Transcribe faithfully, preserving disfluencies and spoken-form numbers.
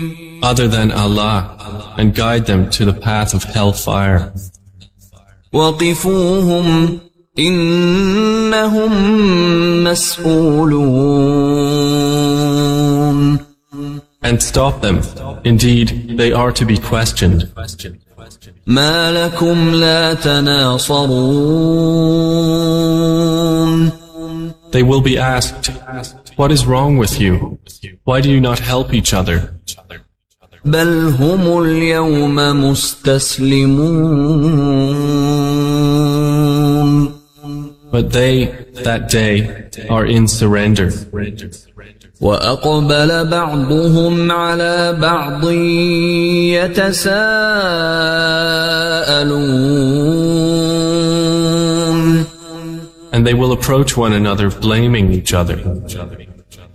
other than Allah, and guide them to the path of hellfire. وَقِفُوهُمْ إِنَّهُمْ مَسْئُولُونَ. And stop them. Indeed, they are to be questioned. مَا لَكُمْ لَا تَنَاصَرُونَ. They will be asked, what is wrong with you? Why do you not help each other? بَلْ هُمُ الْيَوْمَ مُسْتَسْلِمُونَ. But they, that day, are in surrender. وَأَقْبَلَ بَعْضُهُمْ عَلَى بَعْضٍ يَتَسَاءَلُونَ. And they will approach one another blaming each other.